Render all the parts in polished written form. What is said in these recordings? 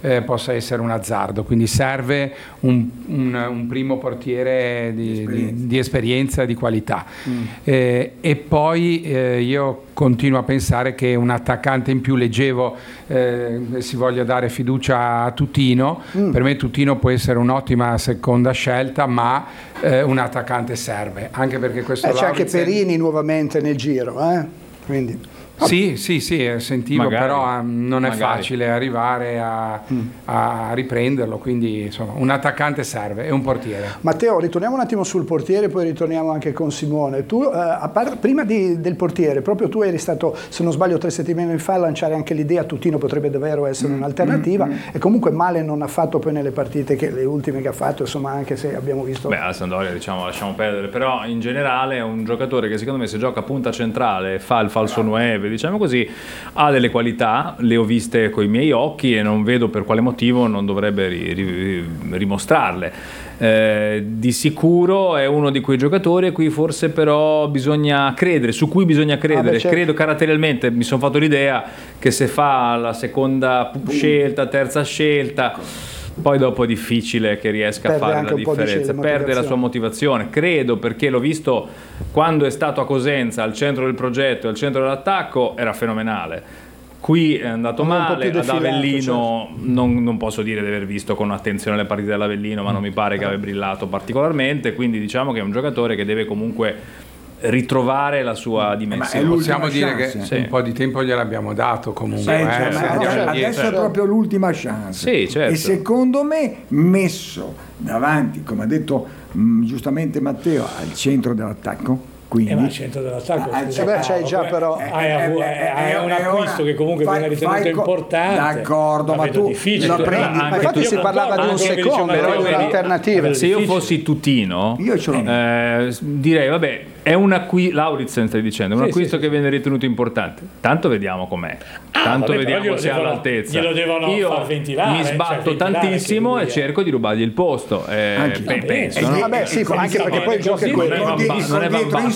possa essere un azzardo, quindi serve un primo portiere di esperienza, di qualità. E poi io continuo a pensare che un attaccante in più, leggevo si voglia dare fiducia a Tutino. Per me Tutino può essere un'ottima seconda scelta, ma un attaccante serve, anche perché questo c'è anche Perini nuovamente nel giro, quindi sì, sentivo, magari, però non è facile arrivare a riprenderlo, quindi insomma un attaccante serve e un portiere. Matteo, ritorniamo un attimo sul portiere, poi ritorniamo anche con Simone. Tu, prima del portiere, proprio tu eri stato, se non sbaglio 3 settimane fa, a lanciare anche l'idea Tutino potrebbe davvero essere un'alternativa, e comunque male non ha fatto poi nelle partite, le ultime che ha fatto, insomma, anche se abbiamo visto... Alla Sampdoria, diciamo, lasciamo perdere, però in generale è un giocatore che secondo me, se gioca punta centrale, fa il falso 9, diciamo così, ha delle qualità, le ho viste coi miei occhi e non vedo per quale motivo non dovrebbe rimostrarle. Di sicuro è uno di quei giocatori a cui forse però bisogna credere, su cui bisogna credere. Credo caratterialmente, mi sono fatto l'idea che se fa la seconda scelta, terza scelta, poi dopo è difficile che riesca a fare la differenza, perde la sua motivazione, credo, perché l'ho visto quando è stato a Cosenza al centro del progetto e al centro dell'attacco, era fenomenale. Qui è andato male, ad Avellino non posso dire di aver visto con attenzione le partite dell'Avellino, ma non mi pare che abbia brillato particolarmente, quindi diciamo che è un giocatore che deve comunque ritrovare la sua dimensione. Possiamo dire che un po' di tempo gliel'abbiamo dato comunque. Adesso è proprio l'ultima chance. Sì, certo. E secondo me messo davanti, come ha detto giustamente Matteo, al centro dell'attacco. Quindi, ma al centro dell'attacco c'hai già però è un acquisto che comunque viene ritenuto importante. D'accordo, ma tu lo prendi. Infatti si parlava di un secondo, di un'alternativa. Se io fossi Tutino, direi vabbè, è un acquisto, Lauritsen stai dicendo, è un acquisto che viene ritenuto importante. Tanto vediamo com'è, tanto vediamo se è all'altezza. Io far ventilare, mi sbatto tantissimo e cerco di rubargli il posto. Penso, no? Vabbè, sì, anche perché poi il gioco è quello. Non è Van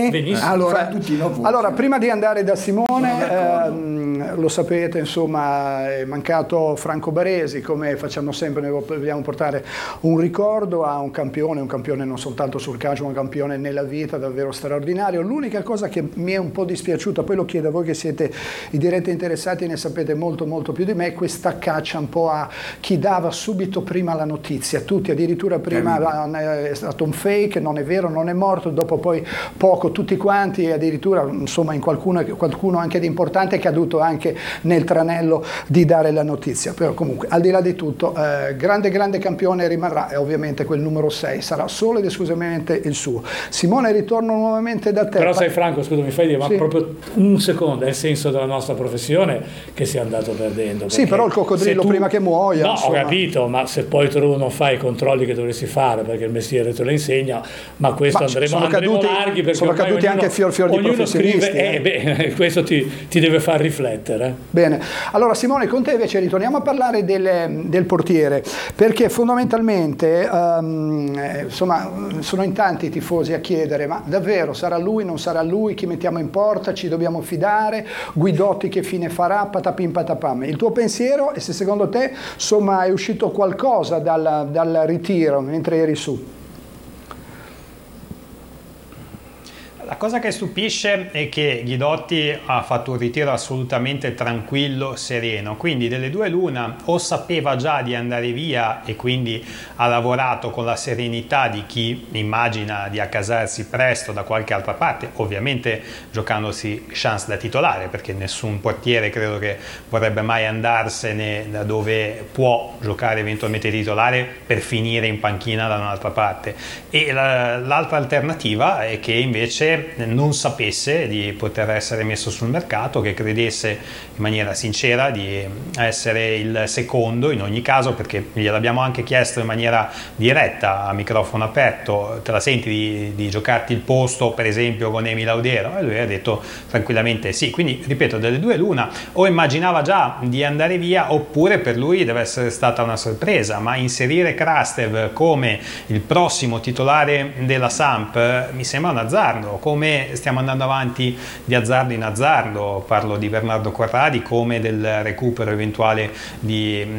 Allora, prima di andare da Simone, lo sapete, insomma, è mancato Franco Baresi, come facciamo sempre, noi vogliamo portare un ricordo a un campione non soltanto sul calcio, ma un campione nella vita, davvero straordinario. L'unica cosa che mi è un po' dispiaciuta, poi lo chiedo a voi che siete i diretti interessati e ne sapete molto più di me, è questa caccia un po' a chi dava subito prima la notizia, tutti addirittura prima è stato un fake, non è vero, non è morto, dopo poi poco tutti quanti, e addirittura insomma in qualcuno anche di importante è caduto anche nel tranello di dare la notizia. Però comunque al di là di tutto grande campione rimarrà, e ovviamente quel numero 6 sarà solo ed esclusivamente il suo. Simone, ritorno nuovamente da te. Però sai Franco, scusa, mi fai dire, ma proprio un secondo, è il senso della nostra professione che si è andato perdendo. Sì, però il coccodrillo prima che muoia. No, ho capito, ma se poi tu non fai i controlli che dovresti fare perché il mestiere te lo insegna, ma questo andremo larghi, perché sono caduti anche fior di professionisti. Scrive, questo ti deve far riflettere. Bene, allora Simone, con te invece ritorniamo a parlare del portiere, perché fondamentalmente insomma sono in tanti i tifosi a chiedere: ma davvero sarà lui, non sarà lui, chi mettiamo in porta, ci dobbiamo fidare, Guidotti che fine farà, patapim patapam. Il tuo pensiero, e se secondo te insomma è uscito qualcosa dal ritiro mentre eri su? La cosa che stupisce è che Guidotti ha fatto un ritiro assolutamente tranquillo, sereno, quindi delle due l'una: o sapeva già di andare via e quindi ha lavorato con la serenità di chi immagina di accasarsi presto da qualche altra parte, ovviamente giocandosi chance da titolare, perché nessun portiere credo che vorrebbe mai andarsene da dove può giocare eventualmente titolare per finire in panchina da un'altra parte. E l'altra alternativa è che invece non sapesse di poter essere messo sul mercato, che credesse in maniera sincera di essere il secondo in ogni caso, perché gliel'abbiamo anche chiesto in maniera diretta a microfono aperto: te la senti di giocarti il posto per esempio con Emi Laudero? E lui ha detto tranquillamente sì. Quindi ripeto, delle due l'una: o immaginava già di andare via, oppure per lui deve essere stata una sorpresa. Ma inserire Krastev come il prossimo titolare della Samp mi sembra un azzardo, come stiamo andando avanti di azzardo in azzardo. Parlo di Bernardo Corradi, come del recupero eventuale di